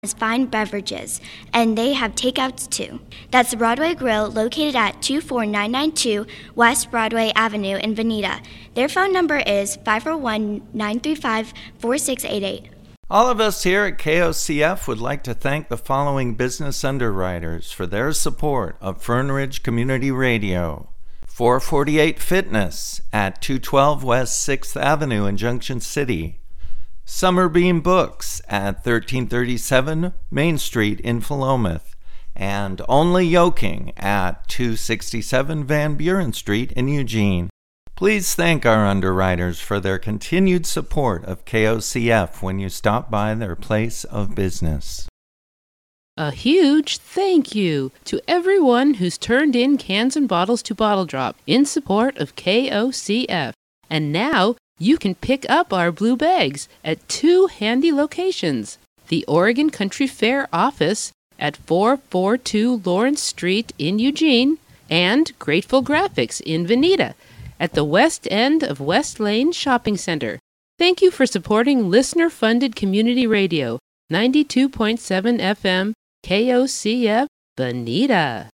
fine beverages, and they have takeouts too. That's the Broadway Grill, located at 24992 West Broadway Avenue in Veneta. Their phone number is 501-935-4688. All of us here at KOCF would like to thank the following business underwriters for their support of Fern Ridge Community Radio. 448 Fitness at 212 West 6th Avenue in Junction City. Summerbeam Books at 1337 Main Street in Philomath. And Only Yoking at 267 Van Buren Street in Eugene. Please thank our underwriters for their continued support of KOCF when you stop by their place of business. A huge thank you to everyone who's turned in cans and bottles to Bottle Drop in support of KOCF. And now you can pick up our blue bags at 2 handy locations. The Oregon Country Fair office at 442 Lawrence Street in Eugene and Grateful Graphics in Veneta at the west end of West Lane Shopping Center. Thank you for supporting listener-funded community radio, 92.7 FM, KOCF, Veneta.